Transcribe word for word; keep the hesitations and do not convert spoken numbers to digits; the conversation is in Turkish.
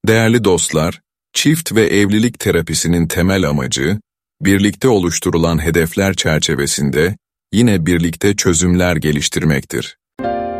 Değerli dostlar, çift ve evlilik terapisinin temel amacı, birlikte oluşturulan hedefler çerçevesinde yine birlikte çözümler geliştirmektir.